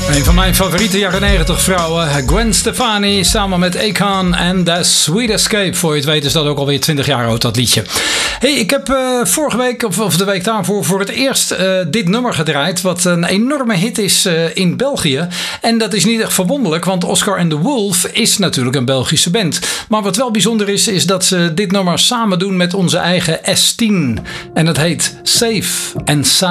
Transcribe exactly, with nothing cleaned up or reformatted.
Een van mijn favoriete jaren negentig vrouwen, Gwen Stefani, samen met Akon en The Sweet Escape. Voor je het weet is dat ook alweer twintig jaar oud, dat liedje. Hey, ik heb uh, vorige week, of, of de week daarvoor, voor het eerst uh, dit nummer gedraaid. Wat een enorme hit is uh, in België. En dat is niet echt verwonderlijk, want Oscar and the Wolf is natuurlijk een Belgische band. Maar wat wel bijzonder is, is dat ze dit nummer samen doen met onze eigen S tien. En het heet Safe and Sound.